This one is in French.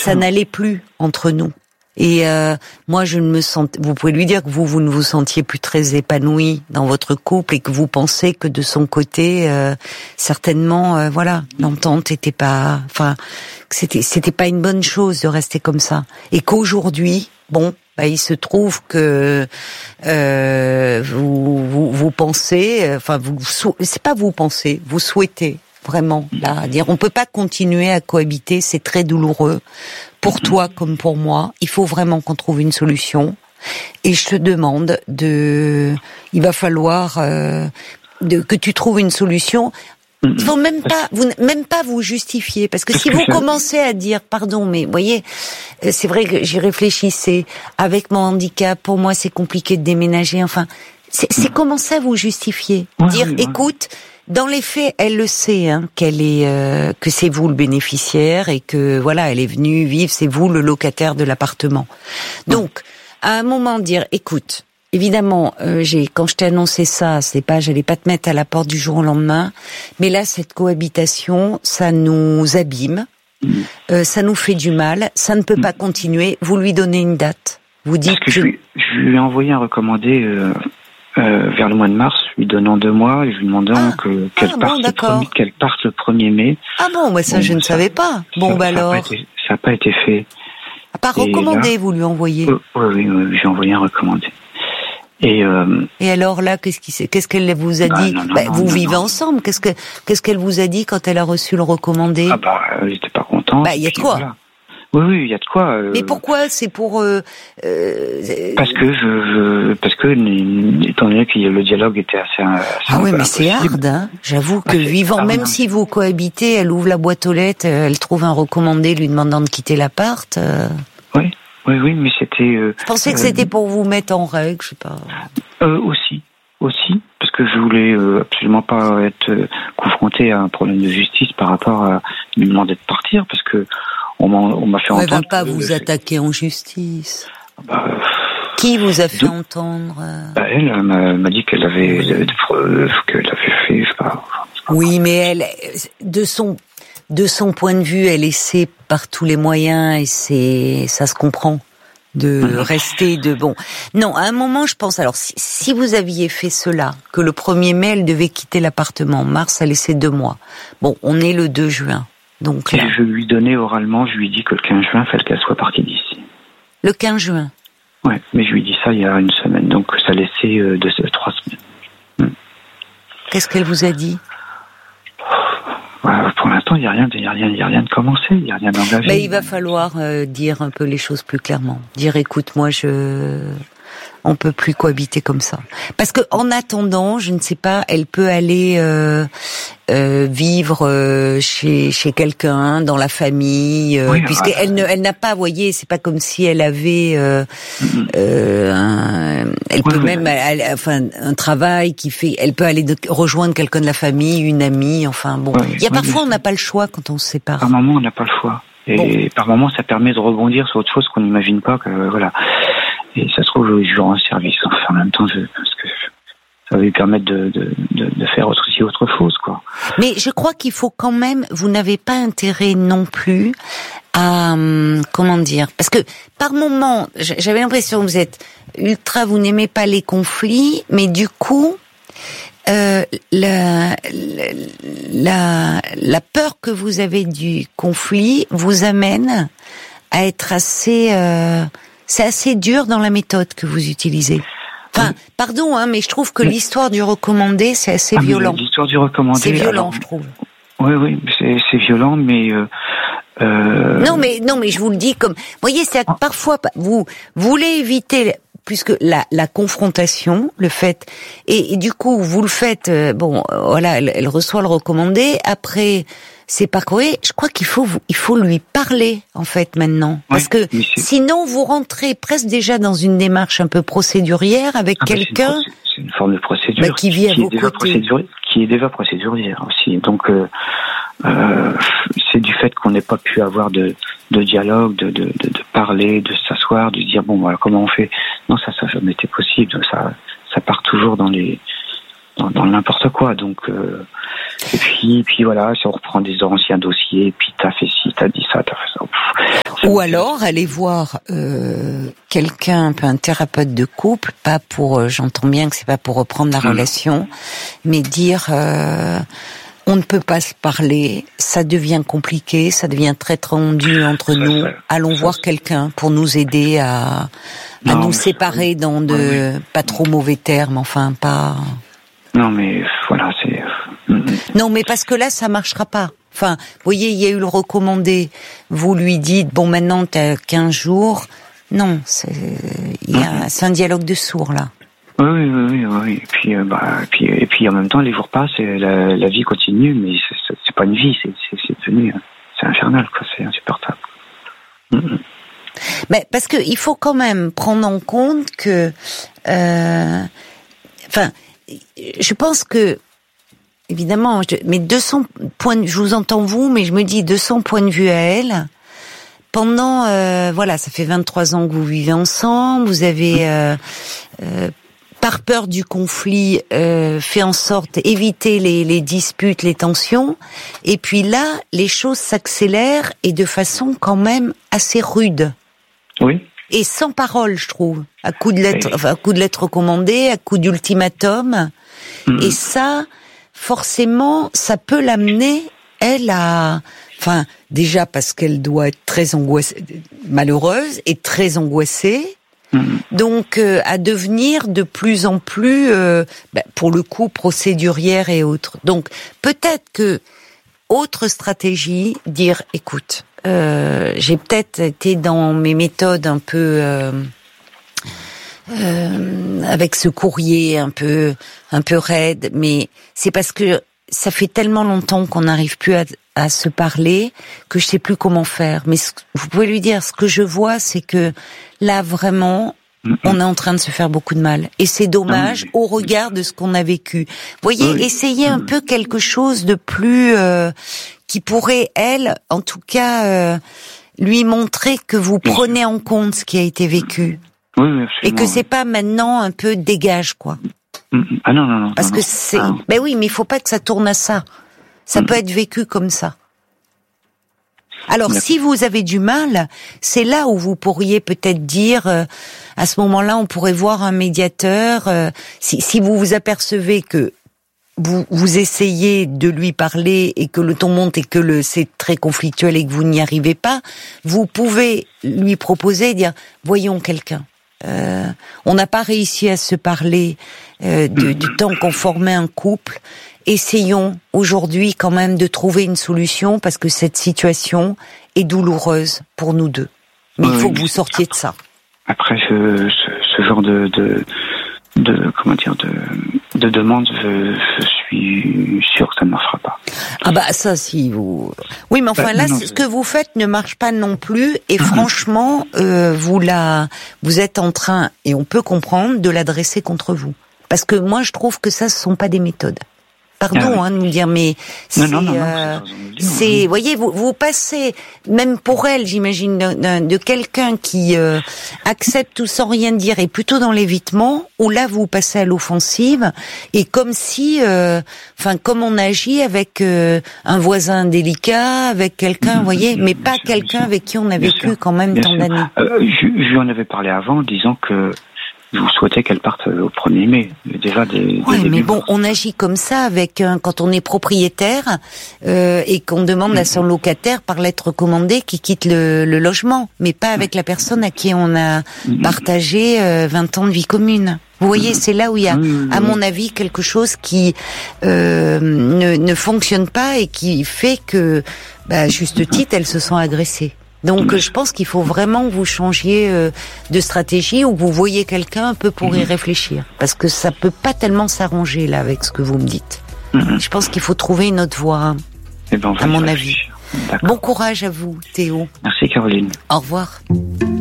ça n'allait plus entre nous. Et moi, je ne me sens. Vous pouvez lui dire que vous ne vous sentiez plus très épanoui dans votre couple et que vous pensez que de son côté, certainement, voilà, l'entente était pas. Enfin, que c'était pas une bonne chose de rester comme ça. Et qu'aujourd'hui, bon, il se trouve que vous pensez, enfin, c'est pas vous pensez, vous souhaitez. Vraiment, là, dire on peut pas continuer à cohabiter, c'est très douloureux pour toi comme pour moi. Il faut vraiment qu'on trouve une solution. Et je te demande il va falloir que tu trouves une solution. Il faut même pas vous justifier, parce que si vous commencez à dire pardon, mais voyez, c'est vrai que j'y réfléchissais. Avec mon handicap, pour moi, c'est compliqué de déménager. Enfin, c'est commencer à vous justifier, dire écoute. Dans les faits, elle le sait, que c'est vous le bénéficiaire et que voilà, elle est venue vivre, c'est vous le locataire de l'appartement. Donc, à un moment dire, écoute, évidemment, quand je t'ai annoncé ça, j'allais pas te mettre à la porte du jour au lendemain, mais là, cette cohabitation, ça nous abîme, ça nous fait du mal, ça ne peut pas continuer. Vous lui donnez une date. Vous dites que je lui ai envoyé un recommandé. Vers le mois de mars, lui donnant 2 mois et lui demandant qu'elle parte le 1er mai. Ah bon, ça je ne savais pas. Alors. Ça n'a pas été fait. Par recommandé, vous lui envoyez. Oui, j'ai envoyé un recommandé. Et alors là, qu'est-ce qu'elle vous a dit? Vous vivez ensemble. Qu'est-ce qu'elle vous a dit quand elle a reçu le recommandé? Elle n'était pas contente. Il y a de quoi. Voilà. Oui, il y a de quoi. Mais pourquoi? C'est pour parce que étant donné que le dialogue était assez oui, mais c'est hard, hein. J'avoue que vivant, même si vous cohabitez, elle ouvre la boîte aux lettres, elle trouve un recommandé lui demandant de quitter l'appart. Oui, mais c'était. Je pensais que c'était pour vous mettre en règle, je sais pas. Aussi, parce que je voulais absolument pas être confronté à un problème de justice par rapport à lui demander de partir, parce que on m'a fait entendre. Elle va pas vous attaquer en justice. Qui vous a fait entendre? Elle m'a dit qu'elle avait des preuves, qu'elle avait fait, je sais pas. Oui, mais elle, de son point de vue, elle essaie par tous les moyens, et ça se comprend, de rester Non, à un moment, je pense, alors, si vous aviez fait cela, que le 1er mai, elle devait quitter l'appartement, mars, a laissé 2 mois. Bon, on est le 2 juin. Donc là. Je lui donnais oralement, je lui ai dit que le 15 juin, il fallait qu'elle soit partie d'ici. Le 15 juin? Ouais, mais je lui ai dit ça il y a 1 semaine, donc ça laissait 3 semaines. Qu'est-ce qu'elle vous a dit? Pour l'instant, il n'y a rien de commencé, il n'y a rien d'engagé. Mais il va falloir dire un peu les choses plus clairement. Dire, écoute, moi, on peut plus cohabiter comme ça. Parce que en attendant, je ne sais pas, elle peut aller vivre chez quelqu'un dans la famille, puisqu'elle n'a pas, vous voyez, c'est pas comme si elle avait elle peut même un travail qui fait, elle peut aller rejoindre quelqu'un de la famille, une amie, il y a parfois on n'a pas le choix quand on se sépare. Par moment on n'a pas le choix. Et par moment ça permet de rebondir sur autre chose qu'on n'imagine pas, Et ça se trouve, je lui rends un service. En même temps, parce que ça va lui permettre de faire autre chose, quoi. Mais je crois qu'il faut quand même, vous n'avez pas intérêt non plus à, parce que par moment, j'avais l'impression que vous êtes vous n'aimez pas les conflits, mais du coup, la peur que vous avez du conflit vous amène à être assez, c'est assez dur dans la méthode que vous utilisez. Pardon, mais je trouve que l'histoire du recommandé, c'est assez violent. L'histoire du recommandé, c'est violent, je trouve. Oui, c'est violent, mais non, mais je vous le dis comme, vous voyez, c'est parfois vous voulez éviter puisque la confrontation, le fait, et du coup vous le faites, elle reçoit le recommandé. Après, c'est pas correct. Je crois qu'il faut lui parler en fait maintenant, parce que sinon vous rentrez presque déjà dans une démarche un peu procédurière avec quelqu'un. C'est une forme de procédure qui vit à vos côtés, qui est déjà procédurière aussi. Donc c'est du fait qu'on n'ait pas pu avoir de dialogue, de parler, de s'asseoir, de dire comment on fait. Non, ça jamais été possible. Ça part toujours dans n'importe quoi. Donc et puis voilà, si on reprend des anciens dossiers, puis t'as fait ci, t'as dit ça, t'as fait ça. Ou alors aller voir quelqu'un, un peu un thérapeute de couple, pas pour, j'entends bien que c'est pas pour reprendre la relation, mais dire on ne peut pas se parler, ça devient compliqué, ça devient très tendu entre nous. Allons voir quelqu'un pour nous aider à nous séparer dans pas trop mauvais termes, enfin pas. Non mais voilà, c'est. Non mais parce que là ça marchera pas. Enfin, vous voyez, il y a eu le recommandé. Vous lui dites bon maintenant t'as 15 jours. Non, c'est un dialogue de sourds là. Oui. Et puis en même temps, les jours passent et la vie continue, mais c'est pas une vie, c'est devenu, c'est infernal, quoi, c'est insupportable. Mais parce que il faut quand même prendre en compte que, je pense que, évidemment, mais 200 points, je vous entends vous, mais je me dis 200 points de vue à elle. Pendant, ça fait 23 ans que vous vivez ensemble, vous avez, par peur du conflit, fait en sorte éviter les disputes, les tensions. Et puis là, les choses s'accélèrent et de façon quand même assez rude. Oui. Et sans parole, je trouve. À coup de lettres recommandées, à coup d'ultimatum. Et ça, forcément, ça peut l'amener, elle, déjà parce qu'elle doit être très angoissée, malheureuse et très angoissée. Donc à devenir de plus en plus, pour le coup, procédurière et autres. Donc peut-être que autre stratégie, dire écoute, j'ai peut-être été dans mes méthodes un peu avec ce courrier un peu raide, mais c'est parce que ça fait tellement longtemps qu'on n'arrive plus à se parler que je sais plus comment faire. Mais vous pouvez lui dire, ce que je vois, c'est que là vraiment, on est en train de se faire beaucoup de mal. Et c'est dommage au regard de ce qu'on a vécu. Vous voyez, essayez un peu quelque chose de plus qui pourrait, elle, en tout cas, lui montrer que vous prenez en compte ce qui a été vécu. Oui, absolument. Et que c'est pas maintenant un peu dégage, quoi. Ah non. Parce que c'est. Ben oui, mais il faut pas que ça tourne à ça. Ça peut être vécu comme ça. Alors, si vous avez du mal, c'est là où vous pourriez peut-être dire, à ce moment-là, on pourrait voir un médiateur. Si vous vous apercevez que vous essayez de lui parler et que le ton monte et que c'est très conflictuel et que vous n'y arrivez pas, vous pouvez lui proposer, dire, voyons quelqu'un. On n'a pas réussi à se parler du temps qu'on formait un couple. Essayons aujourd'hui quand même de trouver une solution parce que cette situation est douloureuse pour nous deux. Mais il faut que vous sortiez de ça. Après ce genre de demande, je suis sûr que ça ne marchera pas. Ah bah ça si vous. Oui, mais enfin là, ce que vous faites ne marche pas non plus. Et franchement, vous êtes en train, et on peut comprendre, de l'adresser contre vous. Parce que moi, je trouve que ça, ce sont pas des méthodes. Pardon, de nous dire, mais c'est, voyez, vous passez, même pour elle, j'imagine, de quelqu'un qui accepte tout sans rien dire et plutôt dans l'évitement, où là vous passez à l'offensive et comme si, comme on agit avec un voisin délicat, avec quelqu'un, voyez, mais pas quelqu'un avec qui on a vécu quand même tant d'années. Je lui en avais parlé avant, disant que je vous souhaitais qu'elle parte au 1er mai. Déjà mais bon, on agit comme ça avec quand on est propriétaire et qu'on demande à son locataire par lettre recommandée qu'il quitte le logement, mais pas avec la personne à qui on a partagé 20 ans de vie commune. Vous voyez, c'est là où il y a, à mon avis, quelque chose qui ne fonctionne pas et qui fait que, à juste titre, elles se sont agressées. Donc je pense qu'il faut vraiment que vous changiez de stratégie ou que vous voyez quelqu'un un peu pour y réfléchir. Parce que ça peut pas tellement s'arranger là avec ce que vous me dites. Je pense qu'il faut trouver une autre voie, à mon avis. Bon courage à vous, Théo. Merci Caroline. Au revoir.